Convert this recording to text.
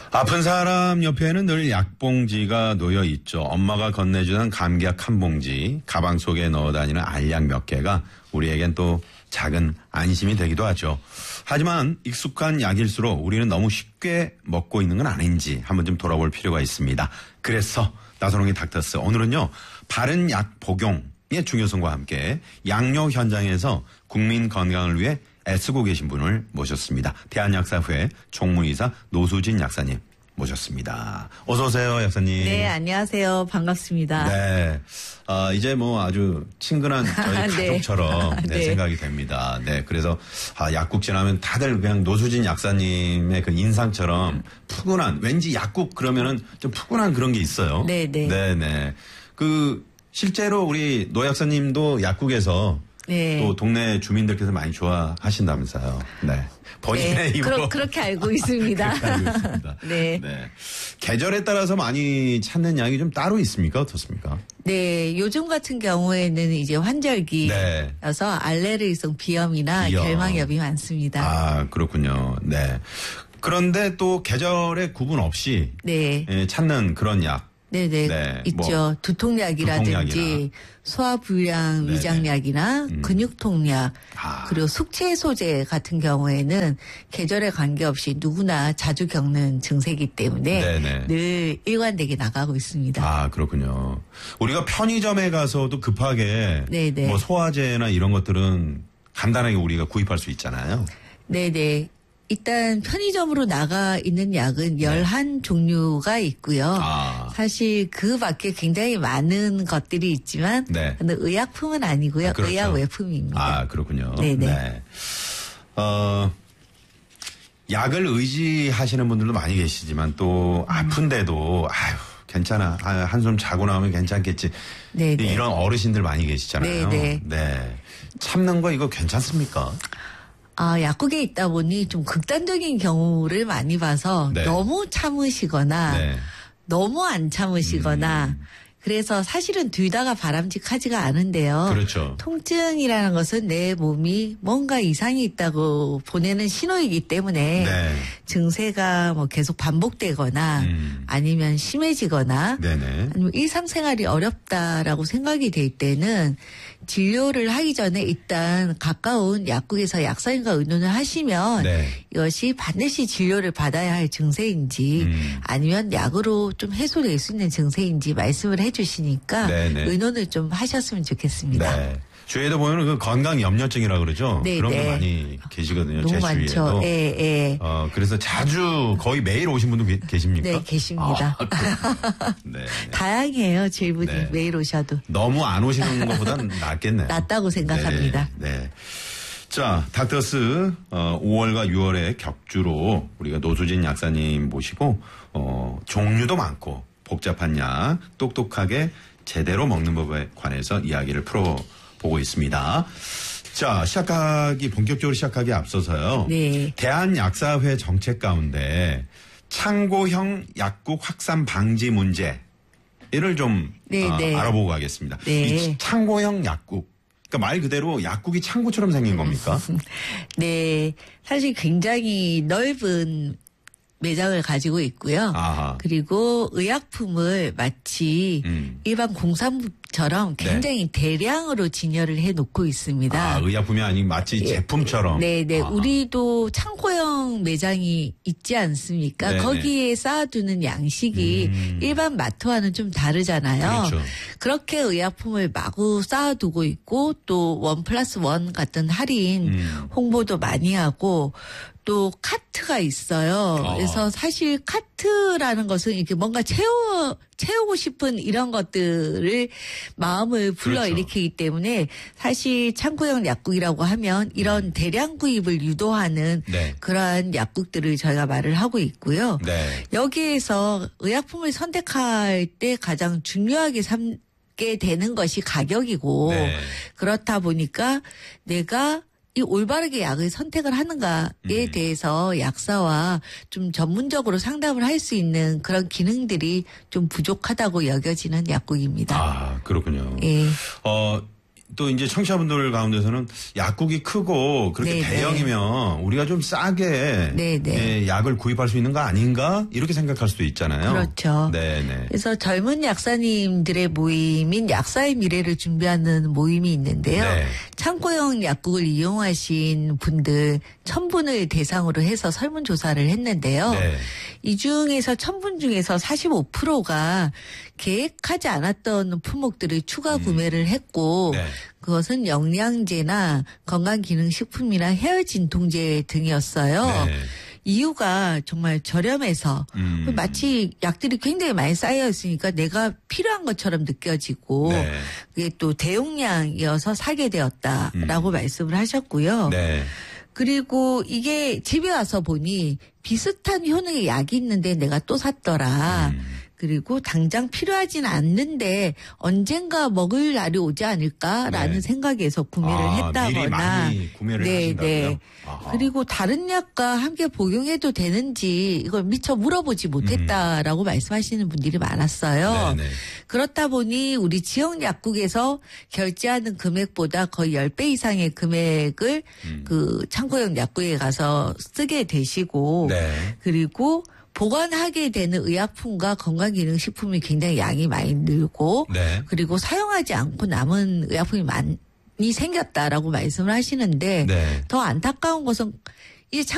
아픈 사람 옆에는 늘 약봉지가 놓여 있죠. 엄마가 건네주는 감기약 한 봉지, 가방 속에 넣어 다니는 알약 몇 개가 우리에겐 또 작은 안심이 되기도 하죠. 하지만 익숙한 약일수록 우리는 너무 쉽게 먹고 있는 건 아닌지 한번 좀 돌아볼 필요가 있습니다. 그래서 나선홍의 닥터스 오늘은요. 바른 약 복용의 중요성과 함께 양료 현장에서 국민 건강을 위해 애쓰고 계신 분을 모셨습니다. 대한약사회 총무이사 노수진 약사님 모셨습니다. 어서 오세요, 약사님. 네, 안녕하세요. 반갑습니다. 네, 이제 뭐 아주 친근한 저희 네. 가족처럼 네. 생각이 됩니다. 네, 그래서 약국 지나면 다들 그냥 노수진 약사님의 그 인상처럼 푸근한, 왠지 약국 그러면은 좀 푸근한 그런 게 있어요. 네, 네. 네. 그 실제로 우리 노 약사님도 약국에서 네. 또 동네 주민들께서 많이 좋아하신다면서요. 네. 본인의 네, 입으로. 그렇게 알고 있습니다. 그렇게 알고 있습니다. 네. 계절에 따라서 많이 찾는 약이 좀 따로 있습니까? 어떻습니까? 네, 요즘 같은 경우에는 이제 환절기여서 알레르기성 비염이나 비염. 결막염이 많습니다. 아, 그렇군요. 네. 그런데 또 계절에 구분 없이 네. 찾는 그런 약. 네네. 네, 있죠. 두통약이라든지 두통약이나. 소화불량 네네. 위장약이나 근육통약 그리고 숙취해소제 같은 경우에는 계절에 관계없이 누구나 자주 겪는 증세이기 때문에 네네. 늘 일관되게 나가고 있습니다. 아, 그렇군요. 우리가 편의점에 가서도 급하게 네네. 뭐 소화제나 이런 것들은 간단하게 우리가 구입할 수 있잖아요. 네네. 일단 편의점으로 나가 있는 약은 11종류가 있고요. 아. 사실 그 밖에 굉장히 많은 것들이 있지만 네. 근데 의약품은 아니고요. 아, 그렇죠. 의약 외품입니다. 아, 그렇군요. 네네. 네. 약을 의지하시는 분들도 많이 계시지만 또 아픈데도 아유, 괜찮아. 한숨 자고 나오면 괜찮겠지. 네네. 이런 어르신들 많이 계시잖아요. 네네. 네. 참는 거 이거 괜찮습니까? 약국에 있다 보니 좀 극단적인 경우를 많이 봐서 네. 너무 참으시거나 네. 너무 안 참으시거나 그래서 사실은 둘 다가 바람직하지가 않은데요. 그렇죠. 통증이라는 것은 내 몸이 뭔가 이상이 있다고 보내는 신호이기 때문에 네. 증세가 뭐 계속 반복되거나 아니면 심해지거나 네네. 아니면 일상생활이 어렵다라고 생각이 될 때는 진료를 하기 전에 일단 가까운 약국에서 약사님과 의논을 하시면 네. 이것이 반드시 진료를 받아야 할 증세인지 아니면 약으로 좀 해소될 수 있는 증세인지 말씀을 해주시니까 네네. 의논을 좀 하셨으면 좋겠습니다. 네. 주위에도 보면 그 건강 염려증이라 그러죠. 네, 그런 게 네. 많이 계시거든요. 너무 제 많죠. 주위에도. 예, 예. 그래서 자주 거의 매일 오신 분도 계십니까? 네, 계십니다. 네. 다양해요. 질문이 네. 매일 오셔도. 너무 안 오시는 것보다는 낫겠네요. 낫다고 생각합니다. 네. 자, 닥터스 5월과 6월에 격주로 우리가 노수진 약사님 모시고 종류도 많고 복잡한 약 똑똑하게 제대로 먹는 법에 관해서 이야기를 풀어보고 있습니다. 자, 본격적으로 시작하기 앞서서요. 네. 대한약사회 정책 가운데 창고형 약국 확산 방지 문제를 좀 네, 네. 알아보고 가겠습니다. 네. 이 창고형 약국. 그러니까 말 그대로 약국이 창고처럼 생긴 겁니까? 네. 사실 굉장히 넓은 매장을 가지고 있고요. 아하. 그리고 의약품을 마치 일반 공산품처럼 굉장히 대량으로 진열을 해놓고 있습니다. 의약품이 아닌 마치 제품처럼. 네네. 우리도 창고형 매장이 있지 않습니까? 네네. 거기에 쌓아두는 양식이 일반 마트와는 좀 다르잖아요. 그렇죠. 그렇게 의약품을 마구 쌓아두고 있고 또 1+1 같은 할인 홍보도 많이 하고 또 카트가 있어요. 그래서 사실 카트라는 것은 이렇게 뭔가 채우고 싶은 이런 것들을 마음을 불러일으키기 때문에 사실 창고형 약국이라고 하면 이런 대량 구입을 유도하는 네. 그러한 약국들을 저희가 말을 하고 있고요. 네. 여기에서 의약품을 선택할 때 가장 중요하게 삼게 되는 것이 가격이고 네. 그렇다 보니까 내가 이 올바르게 약을 선택을 하는가에 대해서 약사와 좀 전문적으로 상담을 할 수 있는 그런 기능들이 좀 부족하다고 여겨지는 약국입니다. 그렇군요. 예. 또 이제 청취자분들 가운데서는 약국이 크고 그렇게 네네. 대형이면 우리가 좀 싸게 네네. 약을 구입할 수 있는 거 아닌가 이렇게 생각할 수도 있잖아요. 그렇죠. 네네. 그래서 젊은 약사님들의 모임인 약사의 미래를 준비하는 모임이 있는데요. 네. 창고형 약국을 이용하신 분들 1000분을 대상으로 해서 설문조사를 했는데요. 네. 이 중에서 1000분 중에서 45%가 계획하지 않았던 품목들을 추가 구매를 했고 네. 그것은 영양제나 건강기능식품이나 헤어진통제 등이었어요. 네. 이유가 정말 저렴해서 마치 약들이 굉장히 많이 쌓여 있으니까 내가 필요한 것처럼 느껴지고 네. 그게 또 대용량이어서 사게 되었다라고 말씀을 하셨고요. 네. 그리고 이게 집에 와서 보니 비슷한 효능의 약이 있는데 내가 또 샀더라. 그리고 당장 필요하진 않는데 언젠가 먹을 날이 오지 않을까라는 네. 생각에서 구매를 했다거나. 미리 많이 구매를 하신다고요? 아하. 그리고 다른 약과 함께 복용해도 되는지 이걸 미처 물어보지 못했다라고 말씀하시는 분들이 많았어요. 네네. 그렇다 보니 우리 지역 약국에서 결제하는 금액보다 거의 10배 이상의 금액을 그 창고형 약국에 가서 쓰게 되시고 네. 그리고 보관하게 되는 의약품과 건강기능식품이 굉장히 양이 많이 늘고 네. 그리고 사용하지 않고 남은 의약품이 많이 생겼다라고 말씀을 하시는데 네. 더 안타까운 것은 이제